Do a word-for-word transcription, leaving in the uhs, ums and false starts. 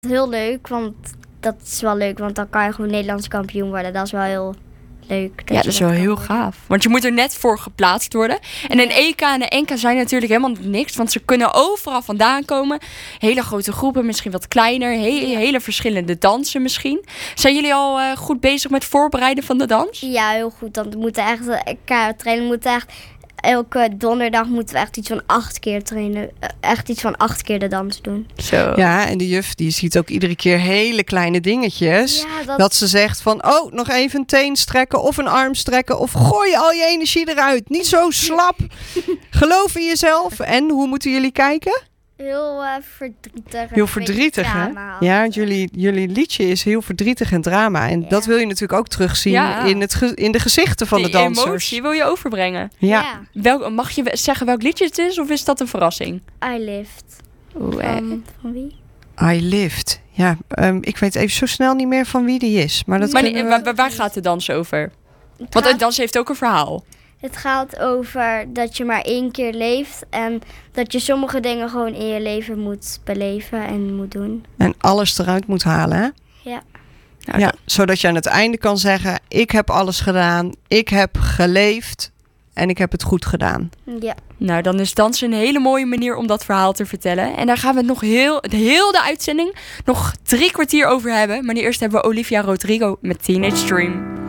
Heel leuk, want dat is wel leuk, want dan kan je gewoon Nederlands kampioen worden. Dat is wel heel leuk. Ja, dat is wel heel gaaf. Want je moet er net voor geplaatst worden. En een E K en een N K zijn natuurlijk helemaal niks. Want ze kunnen overal vandaan komen. Hele grote groepen, misschien wat kleiner. He- hele verschillende dansen misschien. Zijn jullie al uh, goed bezig met voorbereiden van de dans? Ja, heel goed. Dan moeten echt, elkaar trainen moeten echt... Elke donderdag moeten we echt iets van acht keer trainen. Echt iets van acht keer de dans doen. Zo. Ja, en de juf die ziet ook iedere keer hele kleine dingetjes. Ja, dat... dat ze zegt van, oh, nog even een teen strekken of een arm strekken. Of gooi al je energie eruit. Niet zo slap. Geloof in jezelf. En hoe moeten jullie kijken? Heel uh, verdrietig. Heel verdrietig, hè? Ja, want jullie, jullie liedje is heel verdrietig en drama. En ja. dat wil je natuurlijk ook terugzien ja. in, het ge- in de gezichten van die de dansers. Die emotie wil je overbrengen. Ja. ja. Welk, mag je zeggen welk liedje het is of is dat een verrassing? I Lived. Oeh, van, van wie? I Lived. Ja, um, ik weet even zo snel niet meer van wie die is. Maar, dat maar we... waar, waar gaat de dans over? Het Want gaat... een dans heeft ook een verhaal. Het gaat over dat je maar één keer leeft en dat je sommige dingen gewoon in je leven moet beleven en moet doen. En alles eruit moet halen, hè? Ja. Nou, ja, zodat je aan het einde kan zeggen, ik heb alles gedaan, ik heb geleefd en ik heb het goed gedaan. Ja. Nou, dan is dansen een hele mooie manier om dat verhaal te vertellen. En daar gaan we het nog heel, heel de uitzending nog drie kwartier over hebben. Maar nu eerst hebben we Olivia Rodrigo met Teenage Dream.